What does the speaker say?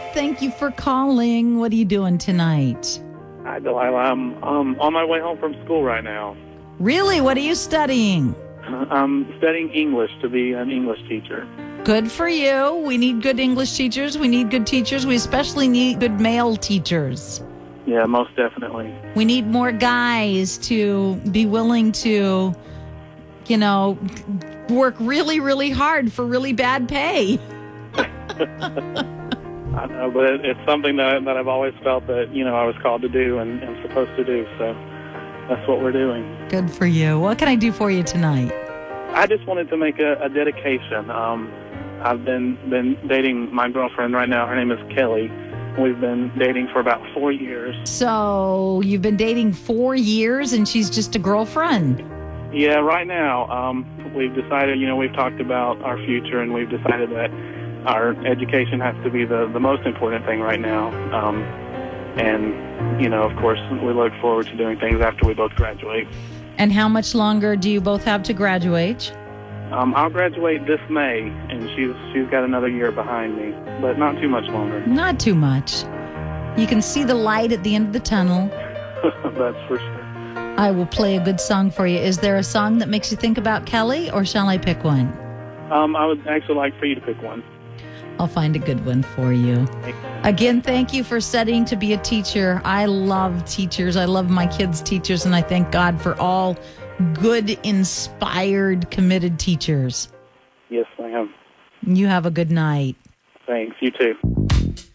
Thank you for calling. What are you doing tonight? Hi, Delilah. I'm on my way home from school right now. Really? What are you studying? I'm studying English to be an English teacher. Good for you. We need good English teachers. We need good teachers. We especially need good male teachers. Yeah, most definitely. We need more guys to be willing to, work really, really hard for really bad pay. I know, but it's something that I've always felt that, I was called to do and supposed to do. So that's what we're doing. Good for you. What can I do for you tonight? I just wanted to make a dedication. I've been dating my girlfriend right now. Her name is Kelly. We've been dating for about 4 years. So you've been dating 4 years and she's just a girlfriend? Yeah, right now we've decided, we've talked about our future and we've decided that our education has to be the most important thing right now. And, of course, we look forward to doing things after we both graduate. And how much longer do you both have to graduate? I'll graduate this May, and she's got another year behind me, but not too much longer. Not too much. You can see the light at the end of the tunnel. That's for sure. I will play a good song for you. Is there a song that makes you think about Kelly, or shall I pick one? I would actually like for you to pick one. I'll find a good one for you. Again, thank you for studying to be a teacher. I love teachers. I love my kids' teachers, and I thank God for all good, inspired, committed teachers. Yes, ma'am. You have a good night. Thanks. You too.